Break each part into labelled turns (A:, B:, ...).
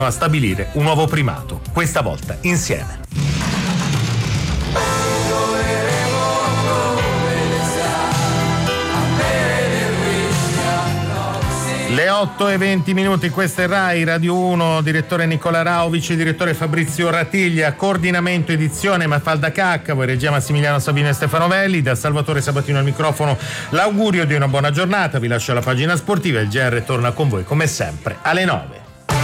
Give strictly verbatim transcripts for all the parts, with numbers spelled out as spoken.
A: a stabilire un nuovo primato, questa volta insieme. Le otto e venti minuti, questa è Rai Radio uno, direttore Nicola Rao, vice direttore Fabrizio Ratiglia, coordinamento edizione Mafalda Caccavo, regia Massimiliano Savino e Stefano Velli, da Salvatore Sabatino al microfono l'augurio di una buona giornata, vi lascio la pagina sportiva, il G R torna con voi come sempre alle nove.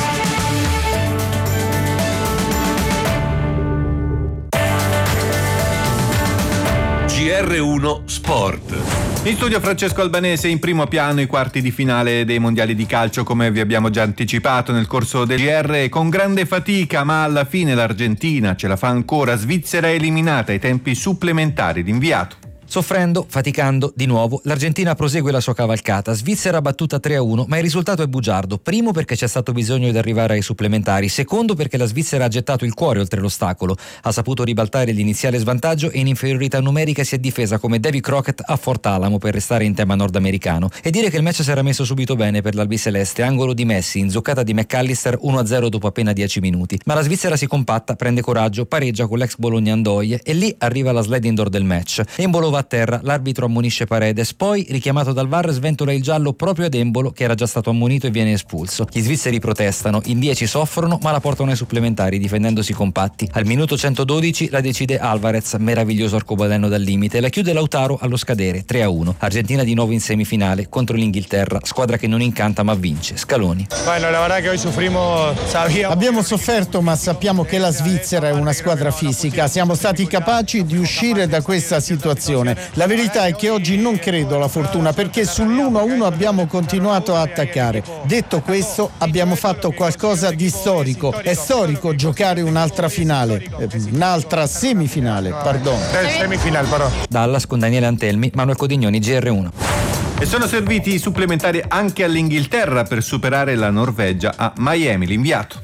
B: G R uno Sport. In studio Francesco Albanese, in primo piano i quarti di finale dei mondiali di calcio, come vi abbiamo già anticipato nel corso del G R, con grande fatica, ma alla fine l'Argentina ce la fa ancora. Svizzera eliminata ai tempi supplementari d'inviato.
C: Soffrendo, faticando, di nuovo, l'Argentina prosegue la sua cavalcata. Svizzera battuta tre a uno, ma il risultato è bugiardo. Primo perché c'è stato bisogno di arrivare ai supplementari, secondo perché la Svizzera ha gettato il cuore oltre l'ostacolo, ha saputo ribaltare l'iniziale svantaggio e in inferiorità numerica si è difesa come Davy Crockett a Fort Alamo, per restare in tema nordamericano. E dire che il match si era messo subito bene per l'albiceleste, angolo di Messi, inzuccata di McAllister uno a zero dopo appena dieci minuti. Ma la Svizzera si compatta, prende coraggio, pareggia con l'ex Bologna Andoie e lì arriva la sliding door del match. Embolo va a terra, l'arbitro ammonisce Paredes, poi richiamato dal V A R sventola il giallo proprio ad Embolo, che era già stato ammonito, e viene espulso. Gli svizzeri protestano, in dieci soffrono ma la portano ai supplementari difendendosi compatti. Al minuto centododici la decide Alvarez, meraviglioso arcobaleno dal limite, la chiude Lautaro allo scadere, tre a uno. Argentina di nuovo in semifinale contro l'Inghilterra, squadra che non incanta ma vince. Scaloni.
D: Bueno, la verdad che hoy sufrimos, sabíamos...
E: Abbiamo sofferto, ma sappiamo che la Svizzera è una squadra fisica. Siamo stati capaci di uscire da questa situazione. La verità è che oggi non credo alla fortuna, perché sull'uno a uno abbiamo continuato a attaccare. Detto questo, abbiamo fatto qualcosa di storico. È storico giocare un'altra finale, eh, un'altra semifinale, pardon.
D: Semifinale, però.
C: Dallas con Daniele Antelmi, Manuel Codignoni, G R uno.
B: E sono serviti i supplementari anche all'Inghilterra per superare la Norvegia a Miami, l'inviato.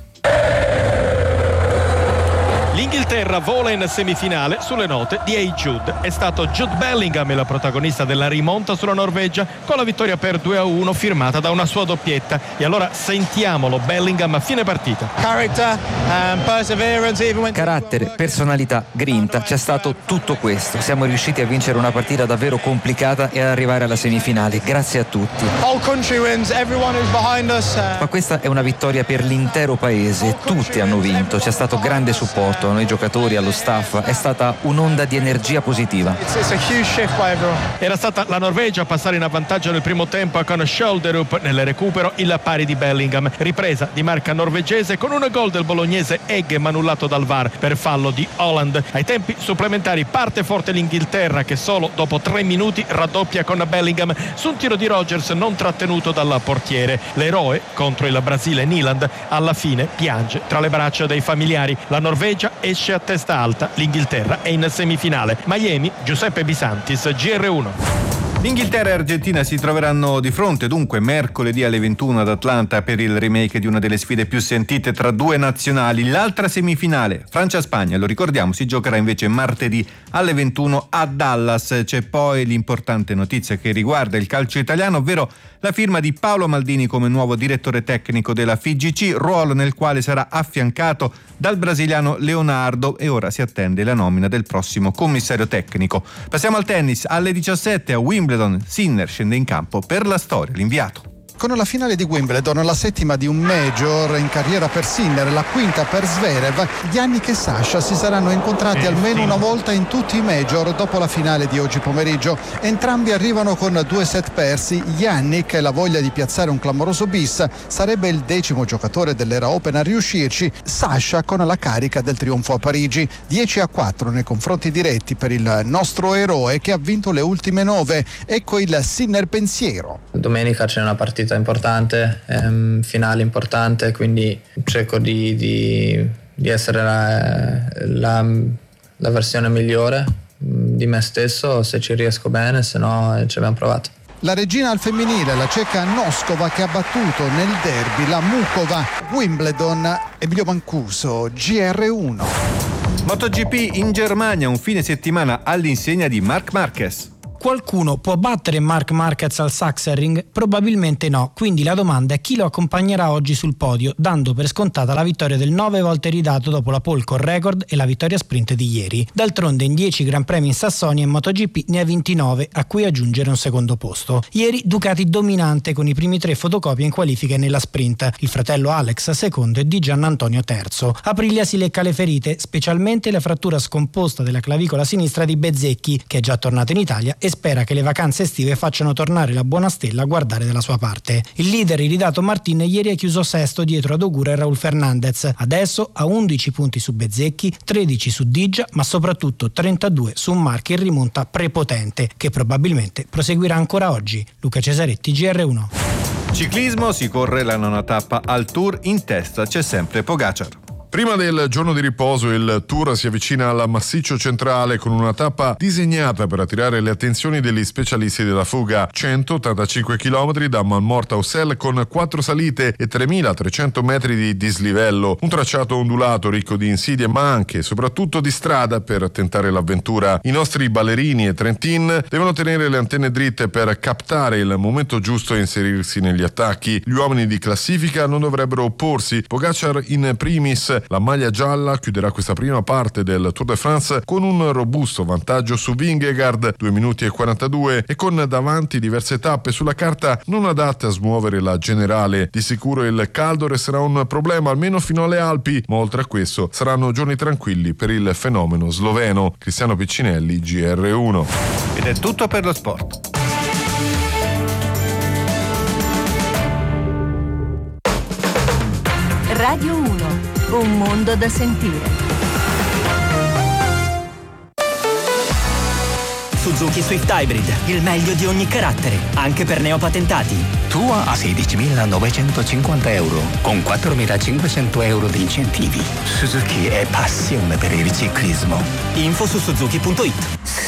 F: L'Inghilterra vola in semifinale sulle note di Hey Jude. È stato Jude Bellingham il protagonista della rimonta sulla Norvegia, con la vittoria per due a uno firmata da una sua doppietta. E allora sentiamolo Bellingham a fine partita.
C: Carattere, personalità, grinta, c'è stato tutto questo. Siamo riusciti a vincere una partita davvero complicata e ad arrivare alla semifinale. Grazie a tutti. Ma questa è una vittoria per l'intero paese. Tutti hanno vinto. C'è stato grande supporto a noi giocatori, allo staff. È stata un'onda di energia positiva.
F: Era stata la Norvegia a passare in avvantaggio nel primo tempo con Scholderup, nel recupero il pari di Bellingham. Ripresa di marca norvegese con un gol del bolognese Egg annullato dal V A R per fallo di Holland. Ai tempi supplementari parte forte l'Inghilterra, che solo dopo tre minuti raddoppia con Bellingham su un tiro di Rodgers non trattenuto dal portiere. L'eroe contro il Brasile Nyland alla fine piange tra le braccia dei familiari. La Norvegia esce a testa alta, l'Inghilterra è in semifinale. Miami, Giuseppe Bisantis, G R uno.
B: Inghilterra e Argentina si troveranno di fronte dunque mercoledì alle ventuno ad Atlanta per il remake di una delle sfide più sentite tra due nazionali. L'altra semifinale, Francia-Spagna, lo ricordiamo, si giocherà invece martedì alle ventuno a Dallas. C'è poi l'importante notizia che riguarda il calcio italiano, ovvero la firma di Paolo Maldini come nuovo direttore tecnico della F I G C, ruolo nel quale sarà affiancato dal brasiliano Leonardo, e ora si attende la nomina del prossimo commissario tecnico. Passiamo al tennis. Alle diciassette a Wimbledon, Sinner scende in campo per la storia, l'inviato.
G: Con la finale di Wimbledon, la settima di un major in carriera per Sinner, la quinta per Zverev, Yannick e Sasha si saranno incontrati almeno una volta in tutti i major dopo la finale di oggi pomeriggio. Entrambi arrivano con due set persi. Yannick, la voglia di piazzare un clamoroso bis, sarebbe il decimo giocatore dell'era Open a riuscirci. Sasha con la carica del trionfo a Parigi, dieci a quattro nei confronti diretti per il nostro eroe che ha vinto le ultime nove. Ecco il Sinner pensiero.
H: Domenica c'è una partita importante, ehm, finale importante, quindi cerco di, di, di essere la, la, la versione migliore di me stesso, se ci riesco bene, se no ci abbiamo provato.
G: La regina al femminile, la ceca Noskova, che ha battuto nel derby la Mukova. Wimbledon, Emilio Mancuso, G R uno.
B: MotoGP in Germania, un fine settimana all'insegna di Marc Marquez.
I: Qualcuno può battere Marc Marquez al Sachsenring? Probabilmente no, quindi la domanda è chi lo accompagnerà oggi sul podio, dando per scontata la vittoria del nove volte ridato dopo la pole con record e la vittoria sprint di ieri. D'altronde in dieci Gran Premi in Sassonia e MotoGP ne ha ventinove, a cui aggiungere un secondo posto. Ieri Ducati dominante con i primi tre fotocopie in qualifica e nella sprint, il fratello Alex secondo e Di Giannantonio terzo. Aprilia si lecca le ferite, specialmente la frattura scomposta della clavicola sinistra di Bezzecchi, che è già tornato in Italia e spera che le vacanze estive facciano tornare la buona stella a guardare dalla sua parte. Il leader iridato Martin ieri ha chiuso sesto dietro ad Ogura e Raul Fernandez. Adesso ha undici punti su Bezzecchi, tredici su Digia, ma soprattutto trentadue su un Marchi in rimonta prepotente, che probabilmente proseguirà ancora oggi. Luca Cesaretti, G R uno.
B: Ciclismo, si corre la nona tappa al Tour, in testa c'è sempre Pogačar.
J: Prima del giorno di riposo il Tour si avvicina al massiccio centrale con una tappa disegnata per attirare le attenzioni degli specialisti della fuga. centottantacinque chilometri da Malmort a Ussel con quattro salite e tremilatrecento metri di dislivello. Un tracciato ondulato ricco di insidie ma anche e soprattutto di strada per tentare l'avventura. I nostri ballerini e Trentin devono tenere le antenne dritte per captare il momento giusto e inserirsi negli attacchi. Gli uomini di classifica non dovrebbero opporsi. Pogačar in primis. La maglia gialla chiuderà questa prima parte del Tour de France con un robusto vantaggio su Vingegaard, due minuti e quarantadue, e con davanti diverse tappe sulla carta non adatte a smuovere la generale. Di sicuro il caldo resterà un problema almeno fino alle Alpi, ma oltre a questo saranno giorni tranquilli per il fenomeno sloveno. Cristiano Piccinelli, G R uno.
B: Ed è tutto per lo sport.
K: Radio uno, un mondo da sentire.
L: Suzuki Swift Hybrid, il meglio di ogni carattere, anche per neopatentati.
M: Tua a sedicimilanovecentocinquanta euro, con quattromilacinquecento euro di incentivi. Suzuki è passione per il ciclismo.
L: Info su suzuki punto it.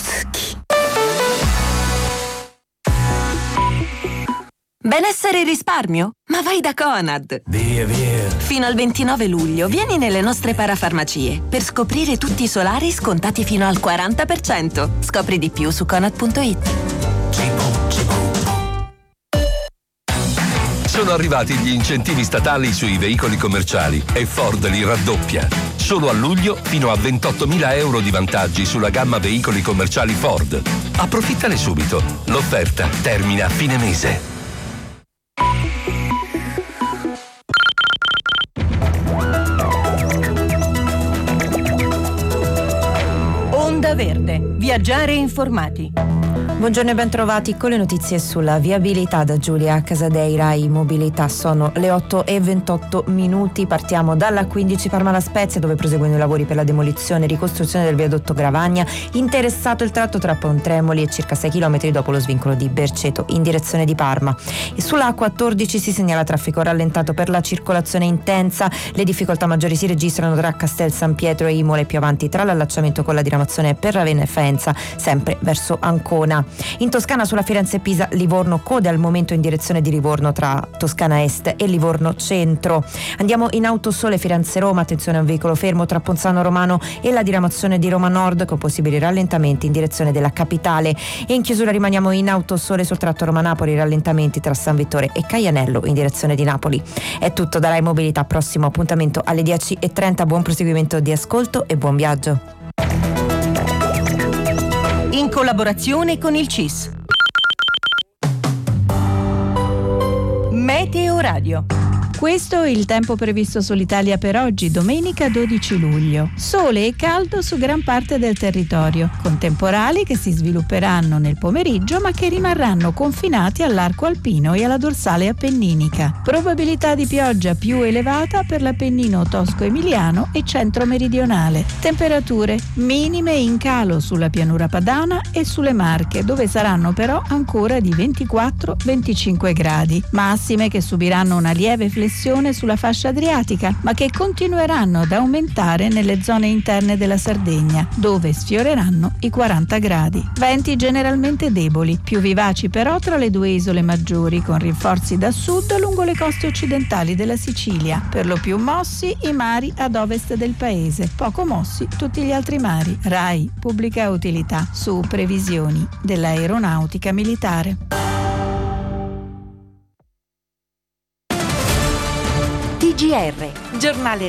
K: Benessere e risparmio? Ma vai da Conad!
M: Via, via!
K: Fino al ventinove luglio vieni nelle nostre parafarmacie per scoprire tutti i solari scontati fino al quaranta per cento. Scopri di più su conad punto it.
N: Sono arrivati gli incentivi statali sui veicoli commerciali e Ford li raddoppia. Solo a luglio fino a ventottomila euro di vantaggi sulla gamma veicoli commerciali Ford. Approfittane subito. L'offerta termina a fine mese.
K: Onda Verde. Viaggiare informati.
O: Buongiorno e ben trovati con le notizie sulla viabilità da Giulia Casadeira. I mobilità sono le otto e ventotto minuti. Partiamo dalla quindici Parma La Spezia, dove proseguono i lavori per la demolizione e ricostruzione del viadotto Gravagna, interessato il tratto tra Pontremoli e circa sei chilometri dopo lo svincolo di Berceto in direzione di Parma. E sulla A quattordici si segnala traffico rallentato per la circolazione intensa. Le difficoltà maggiori si registrano tra Castel San Pietro e Imola e più avanti tra l'allacciamento con la diramazione per Ravenna e Faenza, sempre verso Ancona. In Toscana sulla Firenze-Pisa Livorno, code al momento in direzione di Livorno tra Toscana Est e Livorno Centro. Andiamo in Autosole Firenze-Roma, attenzione a un veicolo fermo tra Ponzano Romano e la diramazione di Roma Nord con possibili rallentamenti in direzione della capitale. E in chiusura rimaniamo in Autosole sul tratto Roma-Napoli, rallentamenti tra San Vittore e Caianello in direzione di Napoli. È tutto da Rai Mobilità, prossimo appuntamento alle dieci e trenta. Buon proseguimento di ascolto e buon viaggio.
K: In collaborazione con il C I S. Meteo Radio.
P: Questo è il tempo previsto sull'Italia per oggi, domenica dodici luglio. Sole e caldo su gran parte del territorio, con temporali che si svilupperanno nel pomeriggio ma che rimarranno confinati all'arco alpino e alla dorsale appenninica. Probabilità di pioggia più elevata per l'Appennino tosco-emiliano e centro-meridionale. Temperature minime in calo sulla pianura padana e sulle Marche, dove saranno però ancora di ventiquattro venticinque gradi. Massime che subiranno una lieve flessibilità flessione sulla fascia adriatica, ma che continueranno ad aumentare nelle zone interne della Sardegna, dove sfioreranno i quaranta gradi. Venti generalmente deboli, più vivaci però tra le due isole maggiori, con rinforzi da sud lungo le coste occidentali della Sicilia. Per lo più mossi i mari ad ovest del paese, poco mossi tutti gli altri mari. RAI Pubblica Utilità, su previsioni dell'aeronautica militare.
K: T G R, giornale